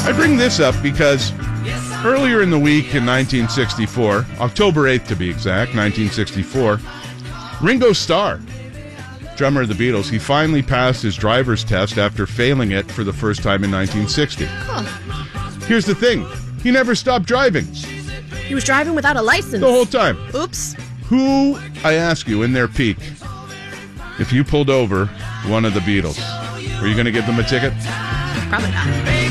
I bring this up because earlier in the week in 1964, October 8th to be exact, 1964, Ringo Starr, drummer of the Beatles, he finally passed his driver's test after failing it for the first time in 1960. Here's the thing. He never stopped driving. He was driving without a license. The whole time. Oops. Who, I ask you, in their peak, if you pulled over one of the Beatles, were you going to give them a ticket? Probably not.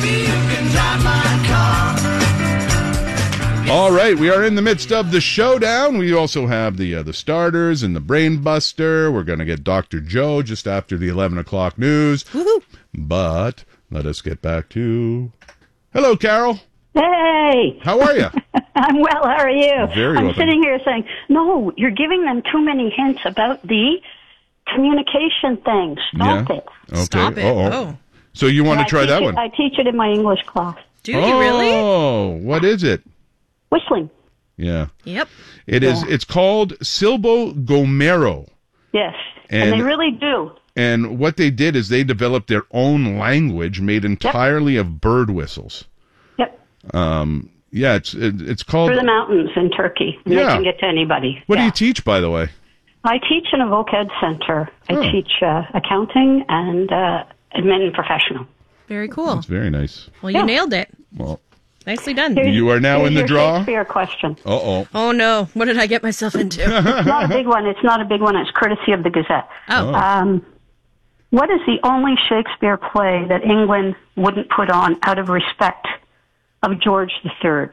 All right, we are in the midst of the showdown. We also have the starters and the brain buster. We're going to get Dr. Joe just after the 11 o'clock news. Woohoo. But let us get back to... Hello, Carol. Hey! How are you? I'm well, how are you? Very I'm well. sitting here saying, no, you're giving them too many hints about the communication thing. Stop it. Okay. Stop it. Uh-oh. Oh. So you want to try that one? I teach it in my English class. Do you really? Oh, what is it? Whistling. Yeah. Yep. It is. It's called Silbo Gomero. Yes. And they really do. And what they did is they developed their own language made entirely of bird whistles. Yep. Yeah, it's called... Through the mountains in Turkey. And they can get to anybody. What do you teach, by the way? I teach in a voc ed center. I teach accounting and admin and professional. Very cool. That's very nice. Well, you nailed it. Well, Nicely done. you are now in the Here's your draw. Shakespeare question. Uh-oh. Oh, no. What did I get myself into? It's not a big one. It's not a big one. It's courtesy of the Gazette. Oh. What is the only Shakespeare play that England wouldn't put on out of respect of George III?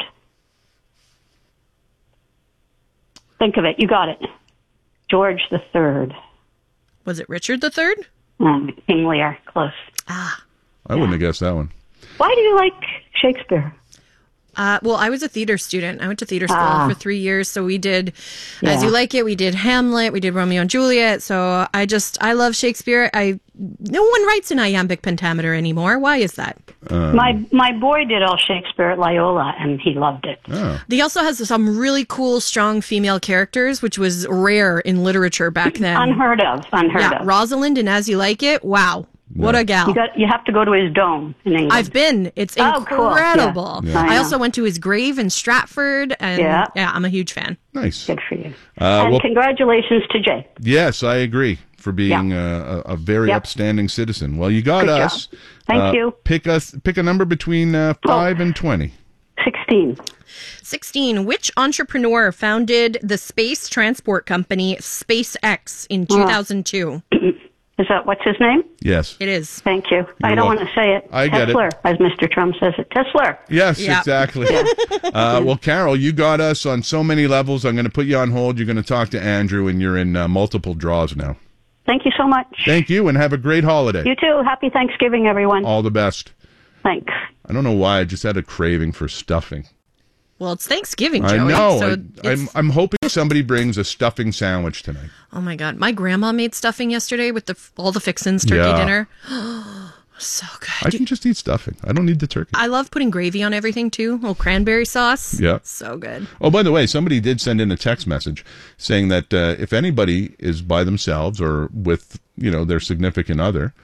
Think of it. You got it. George III. Was it Richard III? King Lear. Close. Ah. I wouldn't have guessed that one. Why do you like Shakespeare? Well, I was a theater student. I went to theater school for 3 years. So we did As You Like It. We did Hamlet. We did Romeo and Juliet. So I love Shakespeare. No one writes in iambic pentameter anymore. Why is that? My boy did all Shakespeare at Loyola, and he loved it. Oh. He also has some really cool, strong female characters, which was rare in literature back then. Unheard of. Rosalind in As You Like It. Wow. What a gal. You have to go to his dome in England. I've been. It's incredible. Cool. Yeah. I also went to his grave in Stratford, and I'm a huge fan. Nice. Good for you. And congratulations to Jay. Yes, I agree, for being a very upstanding citizen. Well, you got Good us. job. Thank you. Pick a number between 5 and 20. 16. 16. Which entrepreneur founded the space transport company SpaceX in 2002? Is that what's his name? Yes. It is. Thank you. I don't want to say it. I get it. Tesla, as Mr. Trump says it. Tesla. Yes, exactly. Well, Carol, you got us on so many levels. I'm going to put you on hold. You're going to talk to Andrew, and you're in multiple draws now. Thank you so much. Thank you, and have a great holiday. You too. Happy Thanksgiving, everyone. All the best. Thanks. I don't know why. I just had a craving for stuffing. Well, it's Thanksgiving, I Joey. know. So I'm hoping somebody brings a stuffing sandwich tonight. Oh, my God. My grandma made stuffing yesterday with all the fixins turkey dinner. So good. I can just eat stuffing. I don't need the turkey. I love putting gravy on everything, too. Little cranberry sauce. Yeah. So good. Oh, by the way, somebody did send in a text message saying that if anybody is by themselves or with, their significant other,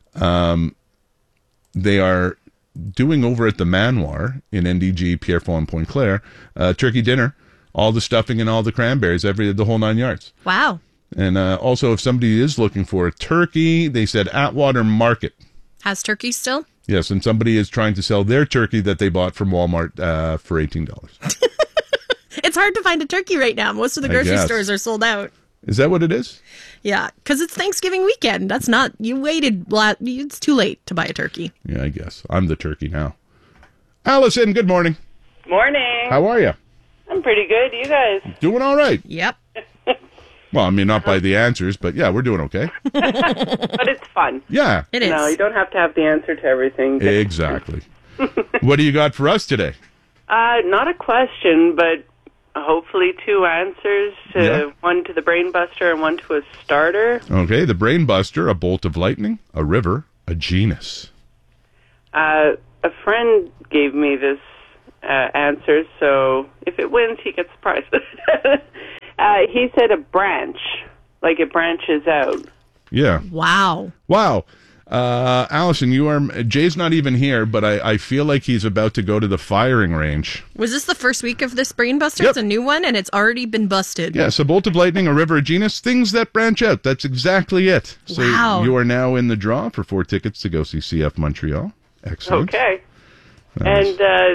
they are doing over at the Manoir in NDG, Pierrefonds and Pointe-Claire, turkey dinner, all the stuffing and all the cranberries, the whole 9 yards. Wow. And also, if somebody is looking for a turkey, they said Atwater Market. Has turkey still? Yes, and somebody is trying to sell their turkey that they bought from Walmart for $18. It's hard to find a turkey right now. Most of the grocery stores are sold out. Is that what it is? Yeah, because it's Thanksgiving weekend. That's not, you waited, it's too late to buy a turkey. Yeah, I guess. I'm the turkey now. Allison, good morning. Morning. How are you? I'm pretty good. You guys? Doing all right. Yep. Well, I mean, not by the answers, but yeah, we're doing okay. But it's fun. Yeah. It is. No, you don't have to have the answer to everything. Exactly. What do you got for us today? Not a question, but hopefully 2 answers. One to the Brain Buster and one to a starter. Okay, the Brain Buster, a bolt of lightning, a river, a genus. A friend gave me this answer, so if it wins, he gets the prize. He said a branch, like it branches out. Yeah. Wow. Wow. Allison, Jay's not even here, but I feel like he's about to go to the firing range. Was this the first week of this Brain Buster? Yep. It's a new one, and it's already been busted. Yes, a bolt of lightning, a river of genius, things that branch out. That's exactly it. So Wow. you are now in the draw for 4 tickets to go see CF Montreal. Excellent. Okay. Nice.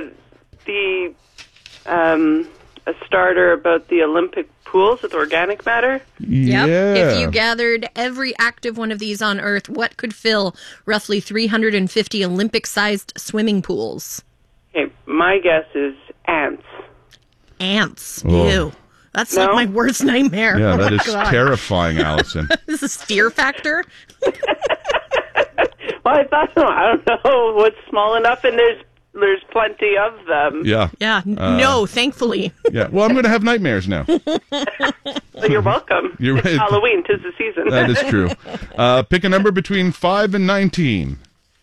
And a starter about the Olympic pools with organic matter. Yep. Yeah. If you gathered every active one of these on Earth, what could fill roughly 350 Olympic-sized swimming pools? Okay, my guess is ants. Ants. Oh. Ew. That's No? like my worst nightmare. Yeah, Oh that my is God. terrifying, Allison. This is Fear Factor. Well, I thought so. I don't know what's small enough, and there's plenty of them. Yeah. Yeah. No, thankfully. Yeah. Well, I'm going to have nightmares now. So you're welcome. You're It's right. Halloween, 'tis the season. That is true. Pick a number between 5 and 19.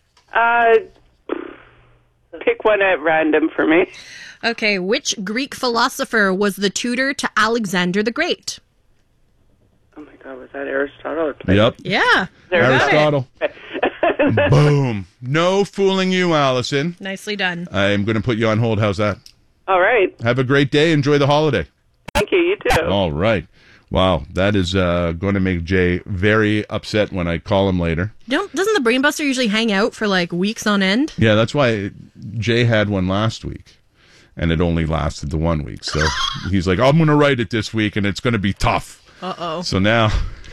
Pick one at random for me. Okay, which Greek philosopher was the tutor to Alexander the Great? Oh my God, was that Aristotle? Yep. Yeah. There we go. Aristotle. Boom. No fooling you, Allison. Nicely done. I'm going to put you on hold. How's that? All right. Have a great day. Enjoy the holiday. Thank you. You too. All right. Wow. That is going to make Jay very upset when I call him later. Doesn't the Brain Buster usually hang out for like weeks on end? Yeah, that's why Jay had one last week, and it only lasted the 1 week. So he's like, I'm going to write it this week, and it's going to be tough. Uh-oh. So now...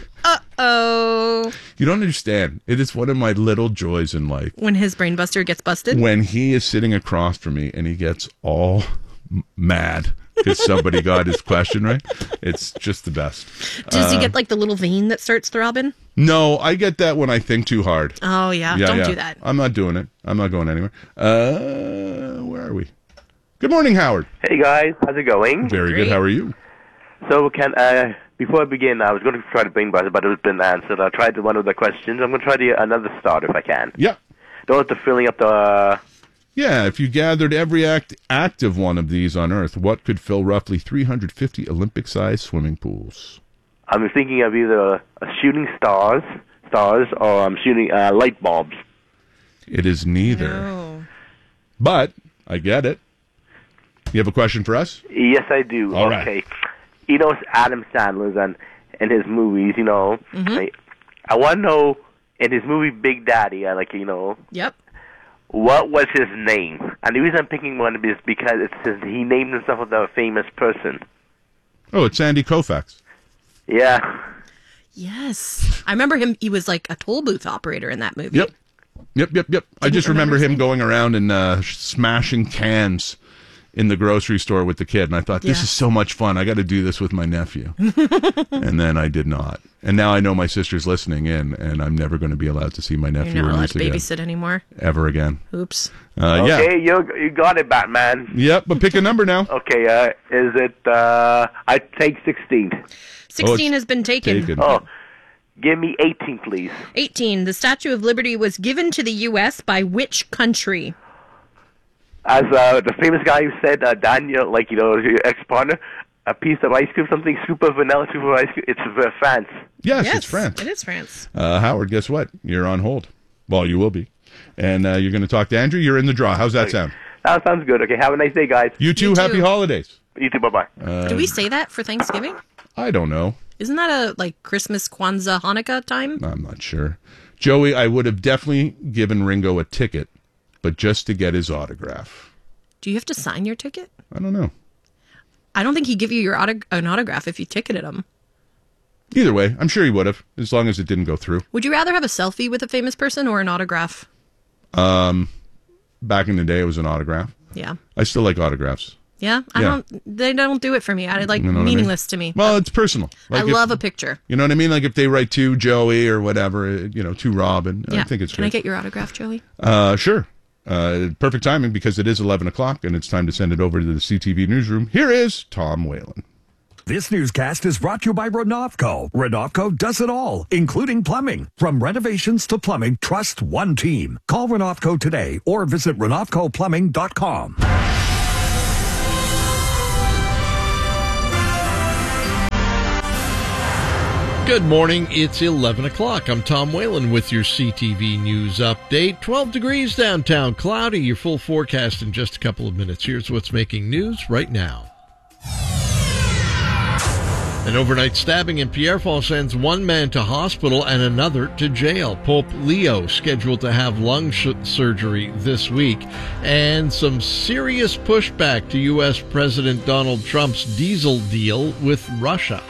Uh-oh. You don't understand. It is one of my little joys in life. When his Brain Buster gets busted? When he is sitting across from me and he gets all mad because somebody got his question right. It's just the best. Does he get like the little vein that starts throbbing? No, I get that when I think too hard. Oh, yeah. Don't do that. I'm not doing it. I'm not going anywhere. Where are we? Good morning, Howard. Hey guys, how's it going? Very Great. good. How are you? So before I begin, I was going to try to Brain Buster, but it was been answered. I tried one of the questions. I'm going to try another start if I can. Yeah. Don't have to filling up the... Yeah, if you gathered every active one of these on Earth, what could fill roughly 350 Olympic-sized swimming pools? I'm thinking of either shooting stars, or I'm shooting light bulbs. It is neither. No. But I get it. You have a question for us? Yes, I do. All right. Okay. You know, it's Adam Sandler's and his movies, you know. Mm-hmm. I want to know, in his movie Big Daddy, Yep. what was his name? And the reason I'm picking one is because it says he named himself after a famous person. Oh, it's Sandy Koufax. Yeah. Yes. I remember him. He was like a toll booth operator in that movie. Yep. I just remember remember him his going around and smashing cans in the grocery store with the kid. And I thought, this Yeah. is so much fun. I got to do this with my nephew. And then I did not. And now I know my sister's listening in, and I'm never going to be allowed to see my nephew You're not or allowed niece to again. babysit anymore. Ever again. Oops. Yeah. Okay, you got it, Batman. Yep, but pick a number now. Okay, is it, I take 16. 16 has been taken. Oh, give me 18, please. 18. The Statue of Liberty was given to the U.S. by which country? As the famous guy who said, Daniel, your ex-partner, a piece of ice cream, something super vanilla, super ice cream, it's France. Yes, it's France. It is France. Howard, guess what? You're on hold. Well, you will be. And you're going to talk to Andrew. You're in the draw. How's that sound? That sounds good. Okay, have a nice day, guys. You too. You too. Happy holidays. You too, bye-bye. Do we say that for Thanksgiving? I don't know. Isn't that a like Christmas, Kwanzaa, Hanukkah time? I'm not sure. Joey, I would have definitely given Ringo a ticket, but just to get his autograph. Do you have to sign your ticket? I don't know. I don't think he'd give you an autograph if you ticketed him. Either way, I'm sure he would have, as long as it didn't go through. Would you rather have a selfie with a famous person or an autograph? Back in the day, it was an autograph. Yeah. I still like autographs. Yeah? They don't do it for me. I like You know what I mean? meaningless to me. Well, it's personal. I Like love a picture. You know what I mean? Like if they write to Joey or whatever, to Robin. Yeah. I think it's Can I great. get your autograph, Joey? Sure. Perfect timing because it is 11 o'clock and it's time to send it over to the CTV newsroom. Here is Tom Whalen. This newscast is brought to you by Renovco. Renovco does it all, including plumbing. From renovations to plumbing, trust one team. Call Renovco today or visit RenovcoPlumbing.com. Good morning. It's 11 o'clock. I'm Tom Whalen with your CTV News Update. 12 degrees downtown, cloudy. Your full forecast in just a couple of minutes. Here's what's making news right now. An overnight stabbing in Pierrefonds sends one man to hospital and another to jail. Pope Leo scheduled to have lung surgery this week. And some serious pushback to U.S. President Donald Trump's diesel deal with Russia.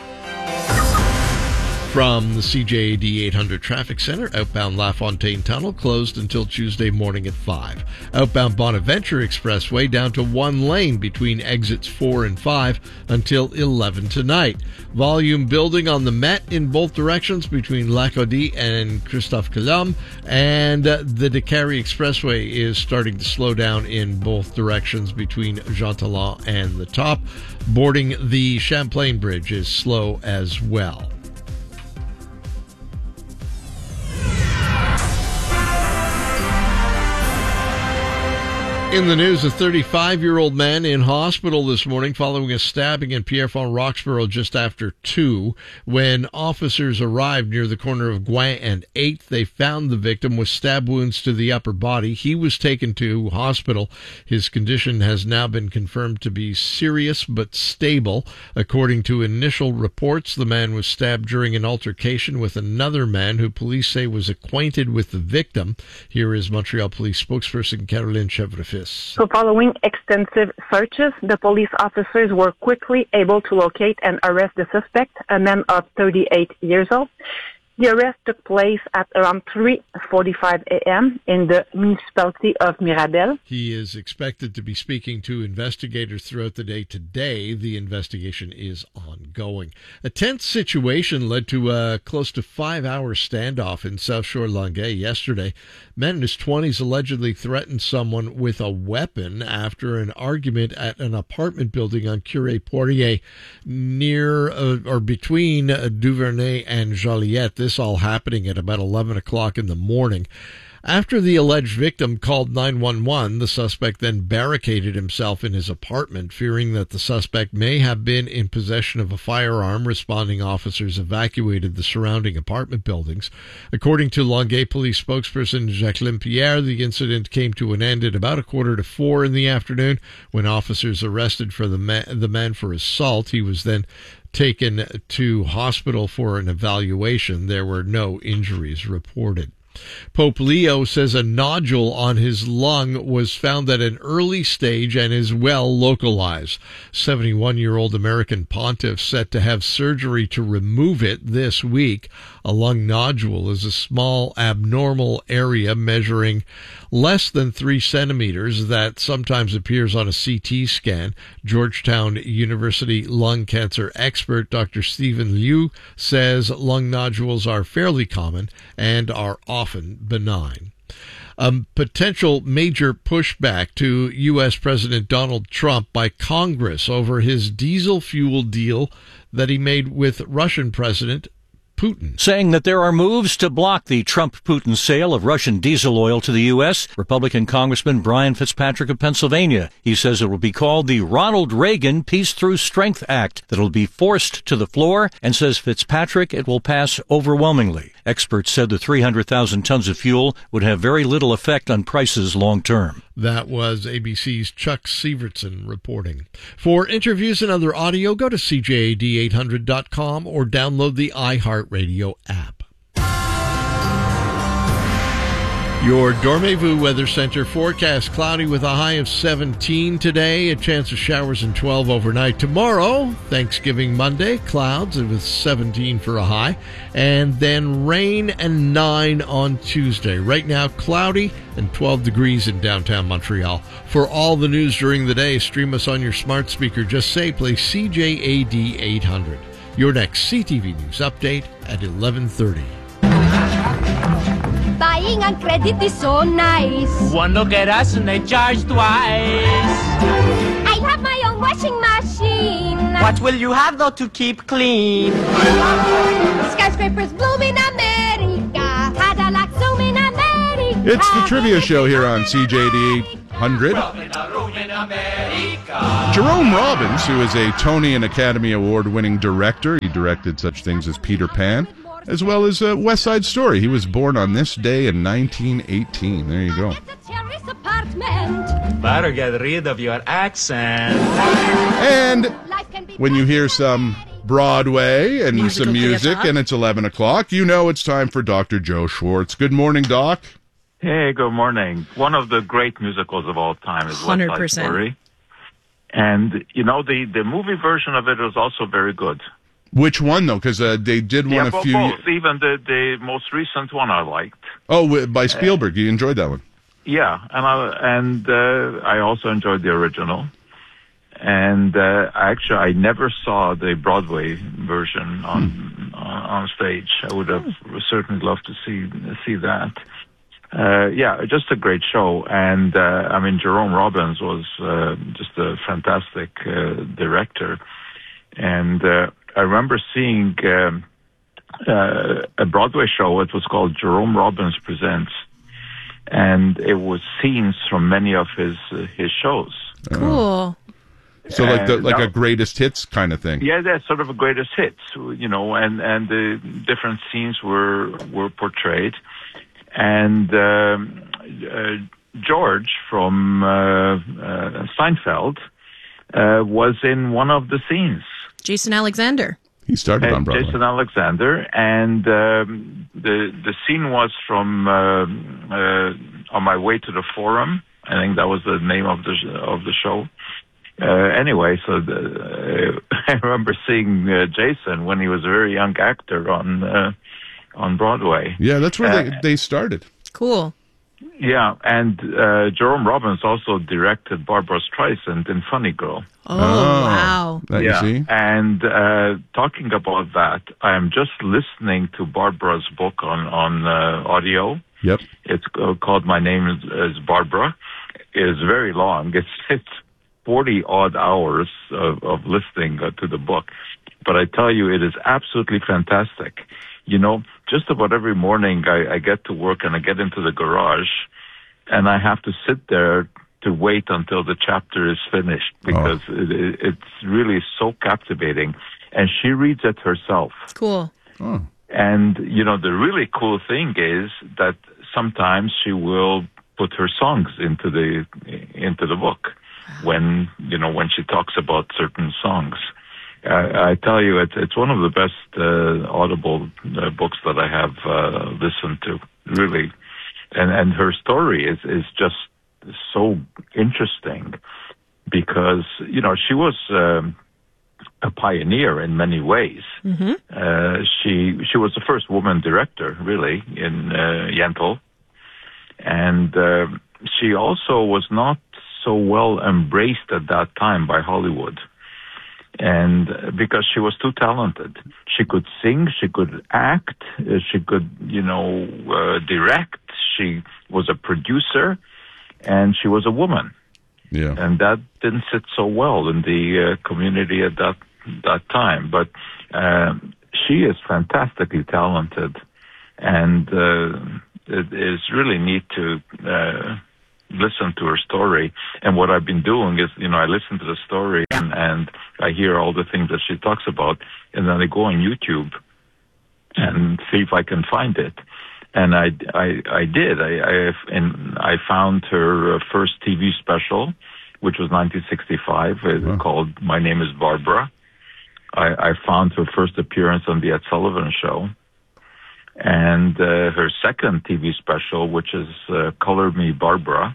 From the CJAD 800 Traffic Center, outbound LaFontaine Tunnel closed until Tuesday morning at 5. Outbound Bonaventure Expressway down to one lane between exits 4 and 5 until 11 tonight. Volume building on the Met in both directions between Lacodie and Christophe Colomb, and the Décarie Expressway is starting to slow down in both directions between Jean Talon and the Top. Boarding the Champlain Bridge is slow as well. In the news, a 35-year-old man in hospital this morning following a stabbing in Pierrefonds, Roxborough just after 2. When officers arrived near the corner of Gouin and 8th, they found the victim with stab wounds to the upper body. He was taken to hospital. His condition has now been confirmed to be serious but stable. According to initial reports, the man was stabbed during an altercation with another man who police say was acquainted with the victim. Here is Montreal Police spokesperson Caroline Chevrefis. So following extensive searches, the police officers were quickly able to locate and arrest the suspect, a man of 38 years old. The arrest took place at around 3:45 a.m. in the municipality of Mirabel. He is expected to be speaking to investigators throughout the day today. The investigation is ongoing. A tense situation led to a close to 5-hour standoff in South Shore Longueuil yesterday. Man in his 20s allegedly threatened someone with a weapon after an argument at an apartment building on Curé Poirier near or between Duvernay and Joliette. This all happening at about 11 o'clock in the morning. After the alleged victim called 911, the suspect then barricaded himself in his apartment, fearing that the suspect may have been in possession of a firearm. Responding officers evacuated the surrounding apartment buildings. According to Longueuil Police spokesperson Jacqueline Pierre, the incident came to an end at about 3:45 in the afternoon when officers arrested for the man for assault. He was then taken to hospital for an evaluation. There were no injuries reported. Pope Leo says a nodule on his lung was found at an early stage and is well localized. 71-year-old American pontiff set to have surgery to remove it this week. A lung nodule is a small abnormal area measuring less than 3 centimeters that sometimes appears on a CT scan. Georgetown University lung cancer expert Dr. Stephen Liu says lung nodules are fairly common and are often benign. Potential major pushback to U.S. President Donald Trump by Congress over his diesel fuel deal that he made with Russian President Putin. Saying that there are moves to block the Trump-Putin sale of Russian diesel oil to the U.S., Republican Congressman Brian Fitzpatrick of Pennsylvania. He says it will be called the Ronald Reagan Peace Through Strength Act that will be forced to the floor, and says Fitzpatrick it will pass overwhelmingly. Experts said the 300,000 tons of fuel would have very little effect on prices long term. That was ABC's Chuck Sievertson reporting. For interviews and other audio, go to CJAD800.com or download the iHeartRadio app. Your Dormez-vous Weather Center forecast: cloudy with a high of 17 today, a chance of showers and 12 overnight. Tomorrow, Thanksgiving Monday, clouds with 17 for a high, and then rain and 9 on Tuesday. Right now, cloudy and 12 degrees in downtown Montreal. For all the news during the day, stream us on your smart speaker. Just say, play CJAD 800. Your next CTV News Update at 11:30. Buying on credit is so nice. One look at us and they charge twice. I have my own washing machine. What will you have though to keep clean? Skyscrapers bloom in America. Cadillac zoom in America. It's the trivia show here on CJAD 100. Jerome Robbins, who is a Tony and Academy Award-winning director. He directed such things as Peter Pan, as well as West Side Story. He was born on this day in 1918. There you go. Better get rid of your accent. And when you hear some Broadway and some music and it's 11 o'clock, you know it's time for Dr. Joe Schwartz. Good morning, Doc. Hey, good morning. One of the great musicals of all time is West Side Story. And, you know, the movie version of it was also very good. Which one, though? Because they did one a few... both. Even the most recent one I liked. Oh, by Spielberg. You enjoyed that one? Yeah, and I also enjoyed the original. And actually, I never saw the Broadway version on stage. I would have certainly loved to see that. Yeah, just a great show. And I mean, Jerome Robbins was just a fantastic director. And I remember seeing a Broadway show. It was called Jerome Robbins Presents, and it was scenes from many of his shows. Cool. So like a greatest hits kind of thing. Yeah, that's sort of a greatest hits, you know, and the different scenes were portrayed. And George from Seinfeld was in one of the scenes. Jason Alexander. He started on Broadway. Jason Alexander, and the scene was from On My Way to the Forum. I think that was the name of the show. Anyway, so I remember seeing Jason when he was a very young actor on Broadway. Yeah, that's where they started. Cool. Yeah, and Jerome Robbins also directed Barbra Streisand in Funny Girl. Oh, wow. That you see? And talking about that, I am just listening to Barbara's book on audio. Yep. It's called My Name is Barbara. It is very long. It's 40-odd hours of listening to the book. But I tell you, it is absolutely fantastic. You know, just about every morning I get to work and I get into the garage and I have to sit there to wait until the chapter is finished because it's really so captivating. And she reads it herself. Cool. Oh. And, you know, the really cool thing is that sometimes she will put her songs into the book when she talks about certain songs. I tell you, it's one of the best audible books that I have listened to, really. And her story is just so interesting because, you know, she was a pioneer in many ways. Mm-hmm. She was the first woman director, really, in Yentl. And she also was not so well embraced at that time by Hollywood. And because she was too talented. She could sing, she could act, she could, direct. She was a producer, and she was a woman. Yeah. And that didn't sit so well in the community at that time. But she is fantastically talented, and it is really neat to listen to her story. And what I've been doing is, I listen to the story and I hear all the things that she talks about, and then I go on YouTube and see if I can find it. And I did. I found her first TV special, which was 1965, called My Name is Barbara. I found her first appearance on The Ed Sullivan Show. And her second TV special, which is Color Me Barbara,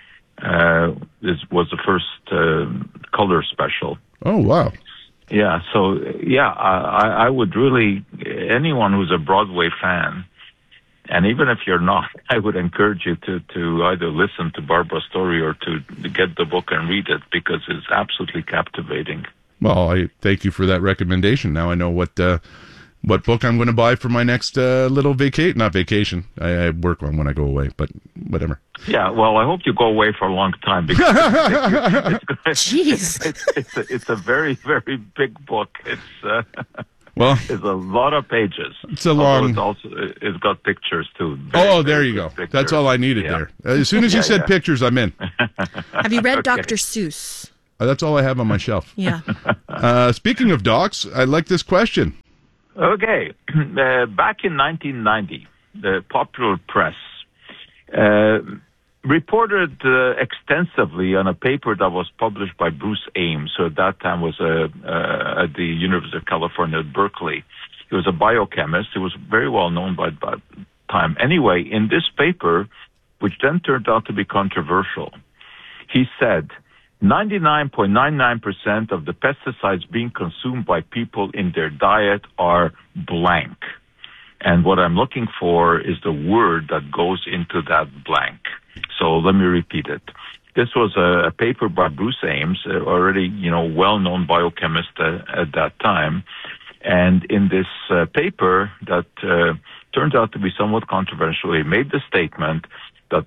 was the first color special. Oh, wow. Yeah, so, I would really, anyone who's a Broadway fan, and even if you're not, I would encourage you to either listen to Barbara's story or to get the book and read it, because it's absolutely captivating. Well, I thank you for that recommendation. Now I know what book I'm going to buy for my next little vacation. Not vacation. I work on when I go away, but whatever. Yeah, well, I hope you go away for a long time, because Jeez. it's a very, very big book. Well, it's a lot of pages. It's a long. It's got pictures too. There you go. Pictures. That's all I needed there. As soon as you said pictures, I'm in. Have you read Dr. Seuss? That's all I have on my shelf. Yeah. Speaking of docs, I like this question. Okay. Back in 1990, the popular press reported extensively on a paper that was published by Bruce Ames, who at that time was at the University of California at Berkeley. He was a biochemist. He was very well known by that time. Anyway, in this paper, which then turned out to be controversial, he said 99.99% of the pesticides being consumed by people in their diet are blank. And what I'm looking for is the word that goes into that blank. So let me repeat it. This was a paper by Bruce Ames, already, well-known biochemist at that time. And in this paper that turned out to be somewhat controversial, he made the statement that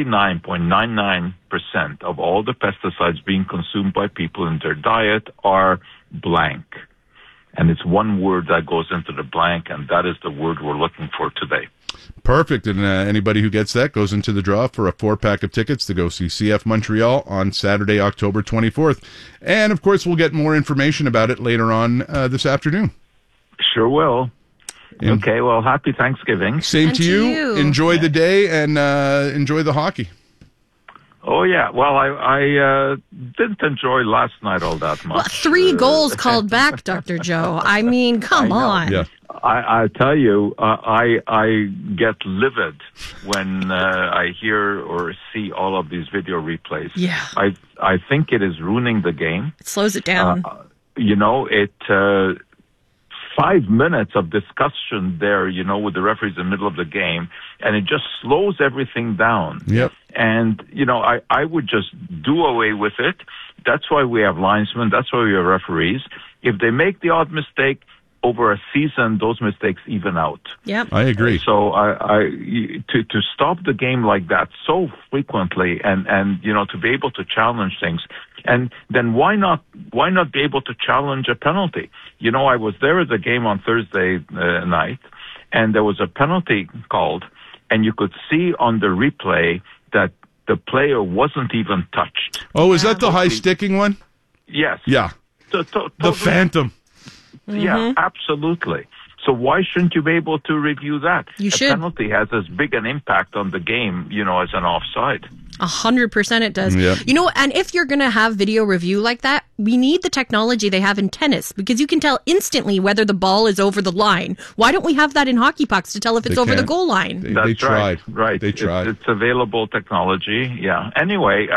99.99% of all the pesticides being consumed by people in their diet are blank. And it's one word that goes into the blank, and that is the word we're looking for today. Perfect. And anybody who gets that goes into the draw for a 4-pack of tickets to go see CF Montreal on Saturday, October 24th. And, of course, we'll get more information about it later on this afternoon. Sure will. Okay, well, happy Thanksgiving. Same to you. Enjoy the day and enjoy the hockey. Oh, yeah. Well, I didn't enjoy last night all that much. Well, 3 goals called back, Dr. Joe. I mean, come on. Yeah. I tell you, I get livid when I hear or see all of these video replays. Yeah. I think it is ruining the game. It slows it down. 5 minutes of discussion there, with the referees in the middle of the game, and it just slows everything down. Yep. And, I would just do away with it. That's why we have linesmen. That's why we have referees. If they make the odd mistake over a season, those mistakes even out. Yep. I agree. So to stop the game like that so frequently and to be able to challenge things, and then why not be able to challenge a penalty? I was there at the game on Thursday night, and there was a penalty called, and you could see on the replay that the player wasn't even touched. Oh, is that the high sticking one? Yes. Yeah. The Phantom. Yeah, absolutely. So why shouldn't you be able to review that? You should. A penalty has as big an impact on the game, as an offside. 100% it does. Yep. And if you're going to have video review like that, we need the technology they have in tennis, because you can tell instantly whether the ball is over the line. Why don't we have that in hockey pucks to tell if it's over the goal line? That's they tried. Right. They tried. It's available technology. Yeah. Anyway,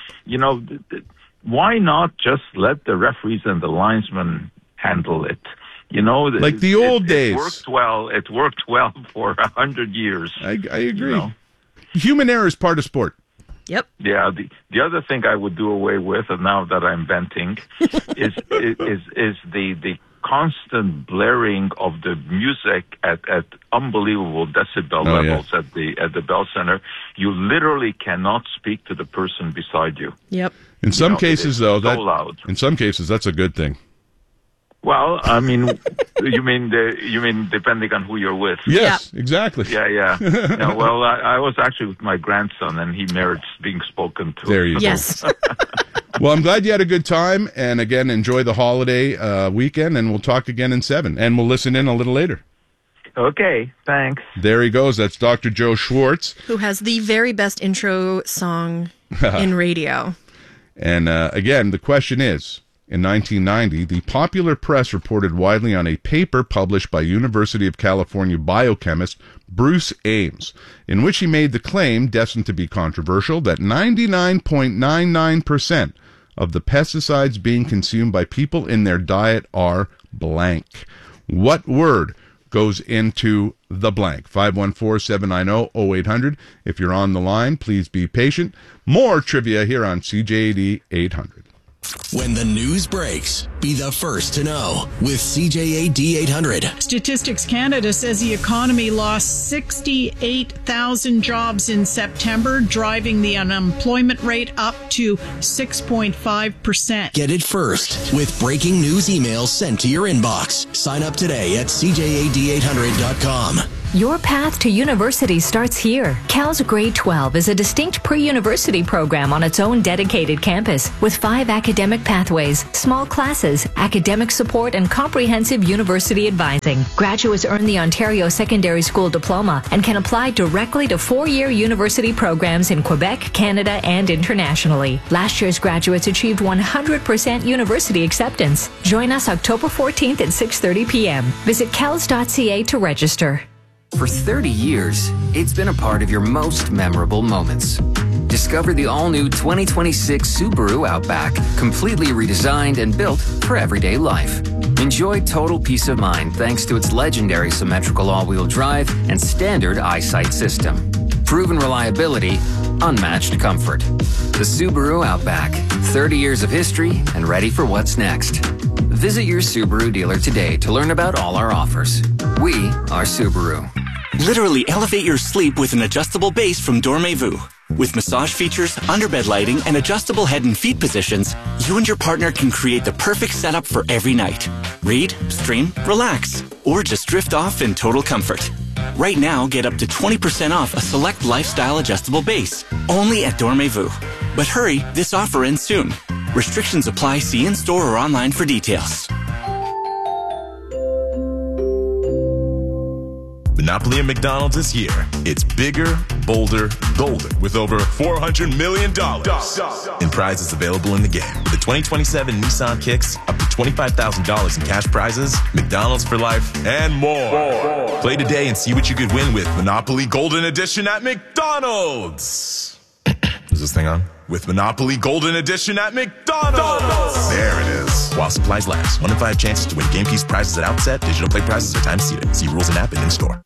why not just let the referees and the linesmen handle it? Like the old days. It worked well for 100 years. I agree. Human error is part of sport. Yep. Yeah. The other thing I would do away with, and now that I'm venting, is the constant blaring of the music at unbelievable decibel levels at the Bell Center. You literally cannot speak to the person beside you. Yep. In some cases, though, so loud. In some cases, that's a good thing. Well, I mean, you mean depending on who you're with? Yes, exactly. Yeah. Well, I was actually with my grandson, and he merits being spoken to. There you go. Yes. Well, I'm glad you had a good time, and again, enjoy the holiday weekend, and we'll talk again in 7, and we'll listen in a little later. Okay, thanks. There he goes. That's Dr. Joe Schwartz, who has the very best intro song in radio. And again, the question is, in 1990, the popular press reported widely on a paper published by University of California biochemist Bruce Ames, in which he made the claim, destined to be controversial, that 99.99% of the pesticides being consumed by people in their diet are blank. What word goes into the blank? 514-790-0800. If you're on the line, please be patient. More trivia here on CJAD 800. When the news breaks, Be the first to know with CJA D800. Statistics Canada says the economy lost 68,000 jobs in September, driving the unemployment rate up to 6.5%. Get it first with breaking news emails sent to your inbox. Sign up today at CJAD800.com. Your path to university starts here. Cal's Grade 12 is a distinct pre-university program on its own dedicated campus with 5 academic pathways, small classes, academic support, and comprehensive university advising. Graduates earn the Ontario Secondary School Diploma and can apply directly to 4-year university programs in Quebec, Canada, and internationally. Last year's graduates achieved 100% university acceptance. Join us October 14th at 6:30 p.m. Visit cals.ca to register. For 30 years, it's been a part of your most memorable moments. Discover the all-new 2026 Subaru Outback, completely redesigned and built for everyday life. Enjoy total peace of mind thanks to its legendary symmetrical all-wheel drive and standard eyesight system. Proven reliability, unmatched comfort. The Subaru Outback, 30 years of history and ready for what's next. Visit your Subaru dealer today to learn about all our offers. We are Subaru. Literally elevate your sleep with an adjustable base from Dormez-vous. With massage features, underbed lighting, and adjustable head and feet positions, you and your partner can create the perfect setup for every night. Read, stream, relax, or just drift off in total comfort. Right now, get up to 20% off a select lifestyle adjustable base, only at Dormez-vous. But hurry, this offer ends soon. Restrictions apply. See in-store or online for details. Monopoly at McDonald's this year. It's bigger, bolder, golder with over $400 million in prizes available in the game. With the 2027 Nissan Kicks, up to $25,000 in cash prizes, McDonald's for life, and more. Play today and see what you could win with Monopoly Golden Edition at McDonald's. Is this thing on? With Monopoly Golden Edition at McDonald's. There it is. While supplies last. 1 in 5 chances to win game piece prizes at outset. Digital play prizes are time seated. See rules and app and in-store.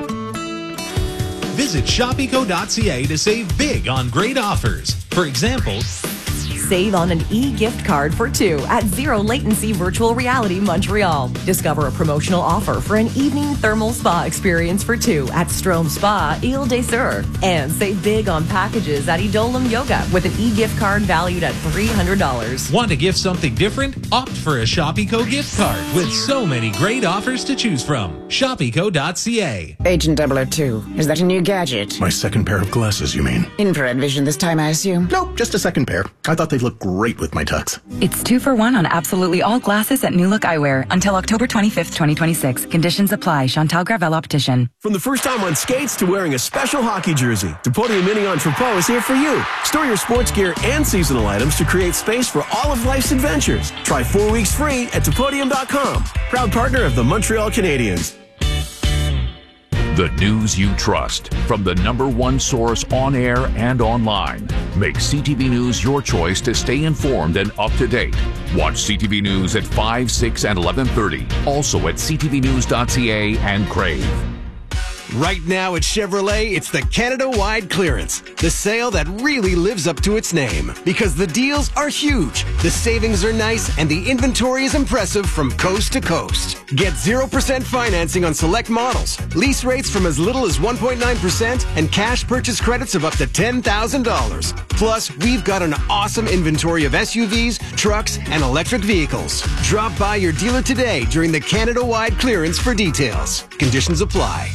Visit shopeco.ca to save big on great offers. For example, save on an e-gift card for 2 at Zero Latency Virtual Reality Montreal. Discover a promotional offer for an evening thermal spa experience for 2 at Strom Spa, Ile des Sœurs. And save big on packages at Idolum Yoga with an e-gift card valued at $300. Want to gift something different? Opt for a Shopeco gift card with so many great offers to choose from. Shopeco.ca. Agent 002, is that a new gadget? My second pair of glasses, you mean? Infrared vision this time, I assume? Nope, just a second pair. I thought they'd look great with my tux. It's 2 for 1 on absolutely all glasses at New Look Eyewear until October 25th, 2026. Conditions apply. Chantal Gravel Optician. From the first time on skates to wearing a special hockey jersey, Podium Mini Entrepot is here for you. Store your sports gear and seasonal items to create space for all of life's adventures. Try 4 weeks free at Podium.com. Proud partner of the Montreal Canadiens. The news you trust from the #1 source on air and online. Make CTV News your choice to stay informed and up to date. Watch CTV News at 5, 6, and 11:30. Also at ctvnews.ca and Crave. Right now at Chevrolet, it's the Canada-wide clearance. The sale that really lives up to its name. Because the deals are huge, the savings are nice, and the inventory is impressive from coast to coast. Get 0% financing on select models, lease rates from as little as 1.9%, and cash purchase credits of up to $10,000. Plus, we've got an awesome inventory of SUVs, trucks, and electric vehicles. Drop by your dealer today during the Canada-wide clearance for details. Conditions apply.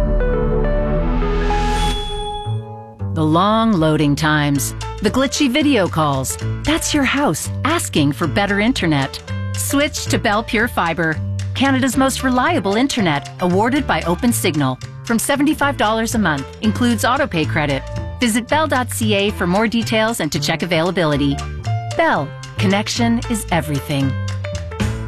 The long loading times, the glitchy video calls. That's your house asking for better internet. Switch to Bell Pure Fiber, Canada's most reliable internet, awarded by OpenSignal. From $75 a month, includes autopay credit. Visit bell.ca for more details and to check availability. Bell, connection is everything.